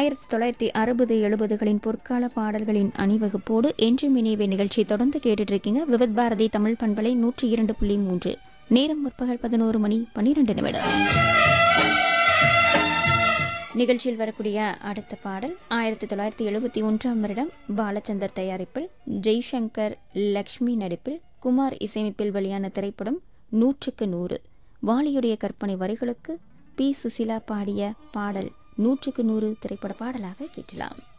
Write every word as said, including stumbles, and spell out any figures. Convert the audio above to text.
ஆயிரத்தி தொள்ளாயிரத்தி அறுபது எழுபதுகளின் பொற்கால பாடல்களின் அணிவகுப்போடு என்றும் இணைவே நிகழ்ச்சி தொடர்ந்து கேட்டுட்டு இருக்கீங்க. விவித் பாரதி தமிழ் பண்பலை நூற்றி இரண்டு புள்ளி மூன்று. நேரம் முற்பகல் பதினோரு மணி பன்னிரண்டு நிமிடம். நிகழ்ச்சியில் வரக்கூடிய அடுத்த பாடல் ஆயிரத்தி தொள்ளாயிரத்தி எழுபத்தி ஒன்றாம் வருடம் பாலச்சந்தர் தயாரிப்பில் ஜெய்சங்கர் லக்ஷ்மி நடிப்பில் குமார் இசையமைப்பில் வெளியான திரைப்படம் நூற்றுக்கு நூறு. வாலியுடைய கற்பனை வரிகளுக்கு பி சுசிலா பாடிய பாடல் நூற்றுக்கு நூறு திரைப்பட பாடலாக கேட்கலாம்.